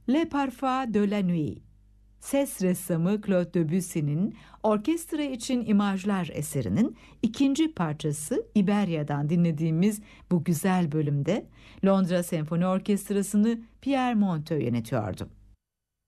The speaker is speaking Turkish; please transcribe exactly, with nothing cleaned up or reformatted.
Le Parfum de la Nuit, ses ressamı Claude Debussy'nin orkestra için imajlar eserinin ikinci parçası İberya'dan dinlediğimiz bu güzel bölümde Londra Senfoni Orkestrası'nı Pierre Monteux yönetiyordu.